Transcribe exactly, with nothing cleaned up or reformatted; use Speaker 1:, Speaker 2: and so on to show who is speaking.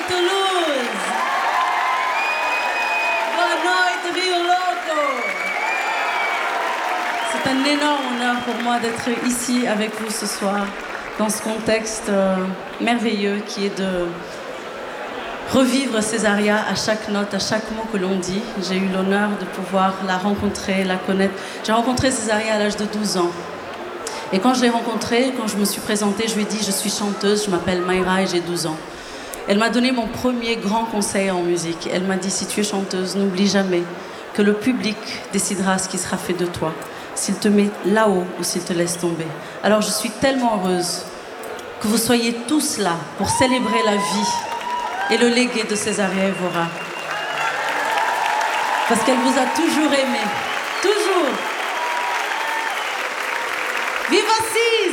Speaker 1: Toulouse. Boa noite, Rio Loco. C'est un énorme honneur pour moi d'être ici avec vous ce soir, dans ce contexte euh, merveilleux qui est de revivre Césaria à chaque note, à chaque mot que l'on dit. J'ai eu l'honneur de pouvoir la rencontrer, la connaître. J'ai rencontré Césaria à l'âge de douze ans. Et quand je l'ai rencontrée, quand je me suis présentée, je lui ai dit « Je suis chanteuse, je m'appelle Mayra et j'ai douze ans ». Elle m'a donné mon premier grand conseil en musique. Elle m'a dit « Si tu es chanteuse, n'oublie jamais que le public décidera ce qui sera fait de toi, s'il te met là-haut ou s'il te laisse tomber. » Alors je suis tellement heureuse que vous soyez tous là pour célébrer la vie et le légué de Césaria Evora. Parce qu'elle vous a toujours aimé. Toujours. Viva Cis!